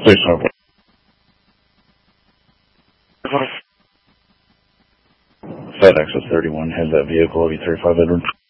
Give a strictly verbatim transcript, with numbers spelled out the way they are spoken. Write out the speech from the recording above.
Please stop. FedEx is thirty-one. Has that vehicle, O B thirty-five Edward.